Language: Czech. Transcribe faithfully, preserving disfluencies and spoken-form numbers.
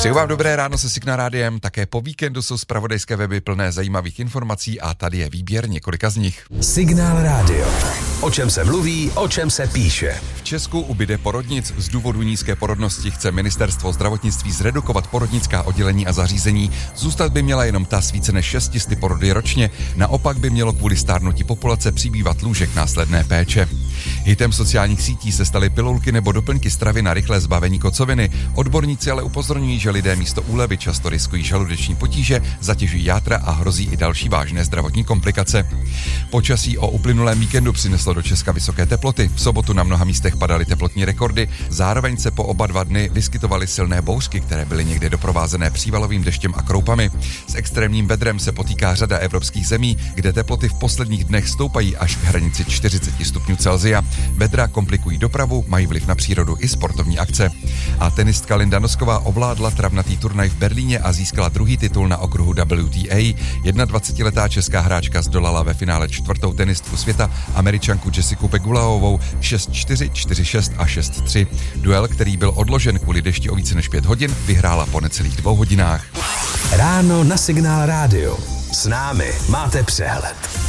Přeju vám dobré ráno se Signál rádiem, také po víkendu jsou zpravodajské weby plné zajímavých informací a tady je výběr několika z nich. Signál rádio. O čem se mluví, o čem se píše. V Česku ubyde porodnic. Z důvodu nízké porodnosti chce ministerstvo zdravotnictví zredukovat porodnická oddělení a zařízení. Zůstat by měla jenom ta s více než šesti porody ročně, naopak by mělo kvůli stárnutí populace přibývat lůžek následné péče. Hitem sociálních sítí se staly pilulky nebo doplňky stravy na rychlé zbavení kocoviny. Odborníci ale upozorňují, že lidé místo úlevy často riskují žaludeční potíže, zatěžují játra a hrozí i další vážné zdravotní komplikace. Počasí o uplynulém víkendu přineslo do Česka vysoké teploty. V sobotu na mnoha místech padaly teplotní rekordy, zároveň se po oba dva dny vyskytovaly silné bouřky, které byly někdy doprovázené přívalovým deštěm a kroupami. S extrémním vedrem se potýká řada evropských zemí, kde teploty v posledních dnech stoupají až k hranici čtyřicet stupňů Celsia. Vedra komplikují dopravu, mají vliv na přírodu i sportovní akce. A tenistka Linda Nosková ovládla travnatý turnaj v Berlíně a získala druhý titul na okruhu W T A. dvacetiletá česká hráčka zdolala ve finále čtvrtou tenistku světa, Američanku Jessiku Pegulaovou šest čtyři, čtyři šest a šest tři. Duel, který byl odložen kvůli dešti o více než pět hodin, vyhrála po necelých dvou hodinách. Ráno na Signál rádio. S námi máte přehled.